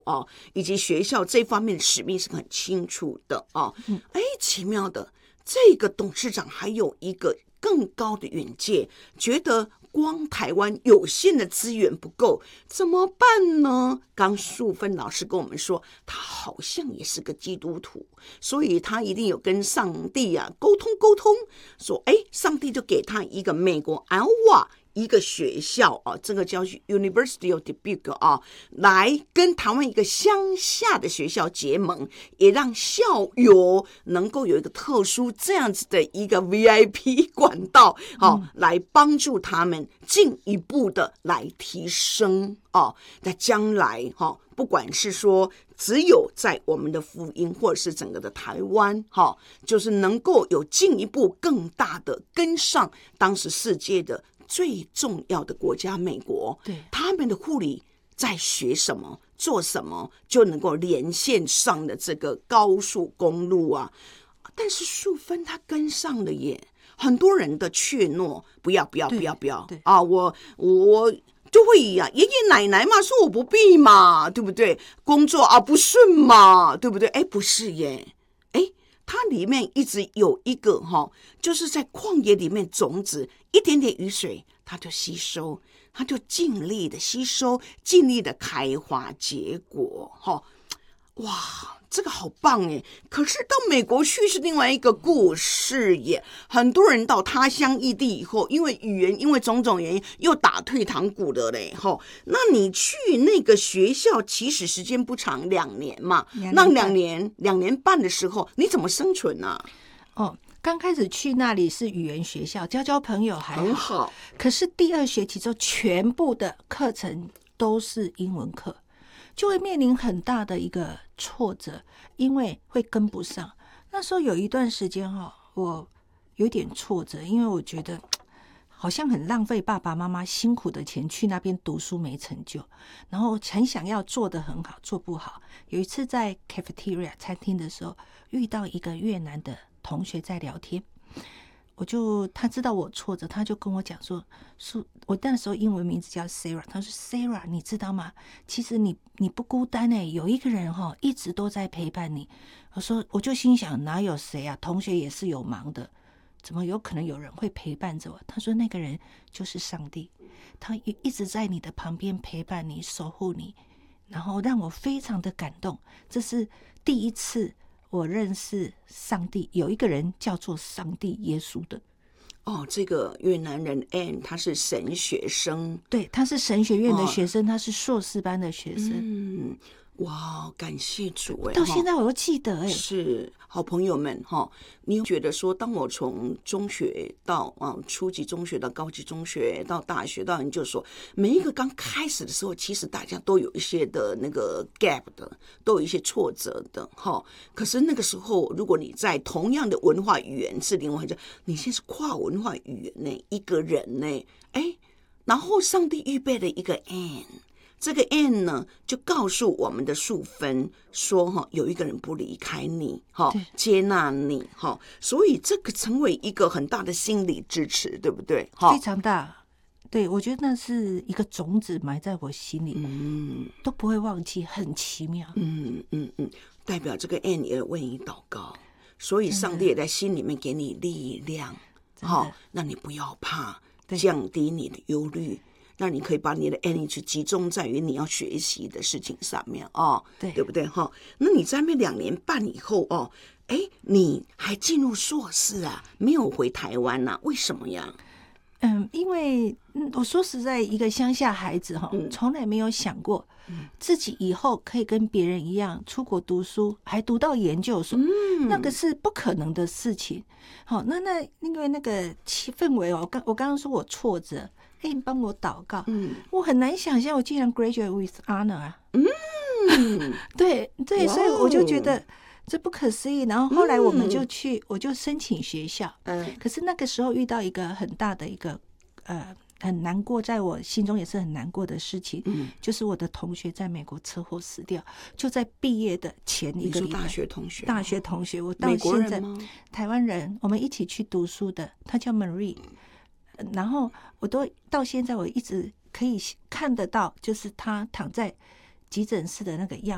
哦，以及学校这方面的使命是很清楚的哦。奇妙的，这个董事长还有一个更高的远见，觉得光台湾有限的资源不够，怎么办呢？刚素芬老师跟我们说，他好像也是个基督徒，所以他一定有跟上帝沟通，说上帝就给他一个美国Iowa一个学校这个叫 University of Dubuque 来跟台湾一个乡下的学校结盟，也让校友能够有一个特殊这样子的一个 VIP 管道来帮助他们进一步的来提升那将来不管是说只有在我们的福音或者是整个的台湾就是能够有进一步更大的跟上当时世界的最重要的国家美国， 对， 他们的护理在学什么做什么，就能够连线上的这个高速公路但是素芬他跟上了耶，很多人的怯懦，不要我就会爷爷奶奶嘛说我不必嘛，对不对？工作不顺嘛，对不对？不是耶，它里面一直有一个就是在旷野里面种子一点点雨水它就吸收，它就尽力的吸收，尽力的开花结果哇，这个好棒耶！可是到美国去是另外一个故事耶。很多人到他乡异地以后，因为语言，因为种种原因，又打退堂鼓了嘞。那你去那个学校，其实时间不长，2年嘛。那2年半的时候，你怎么生存啊？ 刚开始去那里是语言学校，交朋友还很好。 可是第2学期之后，全部的课程都是英文课。就会面临很大的一个挫折，因为会跟不上。那时候有一段时间我有点挫折，因为我觉得好像很浪费爸爸妈妈辛苦的钱去那边读书没成就，然后很想要做得很好，做不好。有一次在 cafeteria 餐厅的时候，遇到一个越南的同学在聊天，他知道我挫折，他就跟我讲说，我那时候英文名字叫 Sarah， 他说 Sarah 你知道吗？其实你不孤单有一个人一直都在陪伴你。我就心想哪有谁啊，同学也是有忙的，怎么有可能有人会陪伴着我？他说那个人就是上帝，他一直在你的旁边陪伴你，守护你，然后让我非常的感动。这是第一次我认识上帝，有一个人叫做上帝耶稣的。 这个越南人 Anne 他是神学生， 对，他是神学院的学生，他是硕士班的学生。 哇，感谢主到现在我都记得是好朋友们你觉得说，当我从中学到初级中学到高级中学到大学到研究所，每一个刚开始的时候，其实大家都有一些的那个 gap 的，都有一些挫折的可是那个时候，如果你在同样的文化语言是另外一种，你现在是跨文化语言呢，一个人呢，然后上帝预备了一个 Anne。这个 N 呢，就告诉我们的素芬说有一个人不离开你接纳你所以这个成为一个很大的心理支持，对不对？ 非常大。对，我觉得那是一个种子埋在我心里，都不会忘记，很奇妙。 代表这个 N 也为你祷告，所以上帝也在心里面给你力量让你不要怕，降低你的忧虑，让你可以把你的 energy 集中在于你要学习的事情上面对不对那你在那2年半以后你还进入硕士没有回台湾为什么呀？ 因为我说实在，一个乡下孩子从来没有想过自己以后可以跟别人一样出国读书，还读到研究所，那个是不可能的事情。因为那个氛围我刚刚说我挫折，你帮我祷告，我很难想象我竟然 graduate with honor 对，所以我就觉得这不可思议。然后后来我们就去，我就申请学校，可是那个时候遇到一个很大的一个很难过，在我心中也是很难过的事情，就是我的同学在美国车祸死掉，就在毕业的前一个礼拜。 大学同学， 我到现在台湾人，我们一起去读书的，他叫 Marie， 然后我都到现在我一直可以看得到，就是他躺在急诊室的那个样